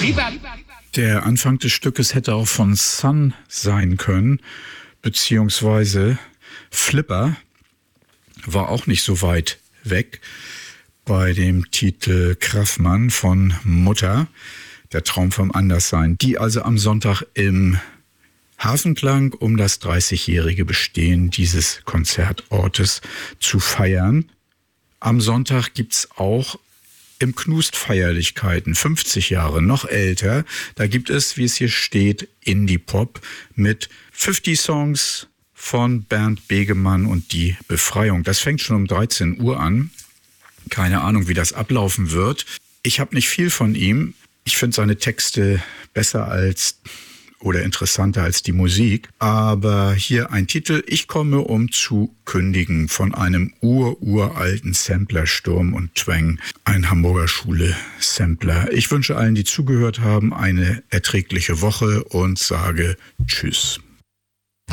Der Anfang des Stückes hätte auch von Sun sein können, beziehungsweise Flipper war auch nicht so weit weg bei dem Titel Kraftmann von Mutter, der Traum vom Anderssein, die also am Sonntag im Hafenklang, um das 30-jährige Bestehen dieses Konzertortes zu feiern. Am Sonntag gibt's auch im Knust Feierlichkeiten, 50 Jahre, noch älter. Da gibt es, wie es hier steht, Indie-Pop mit 50 Songs von Bernd Begemann und die Befreiung. Das fängt schon um 13 Uhr an. Keine Ahnung, wie das ablaufen wird. Ich habe nicht viel von ihm. Ich finde seine Texte besser oder interessanter als die Musik. Aber hier ein Titel: Ich komme, um zu kündigen, von einem uralten Sampler, Sturm und Twang, ein Hamburger Schule-Sampler. Ich wünsche allen, die zugehört haben, eine erträgliche Woche und sage Tschüss.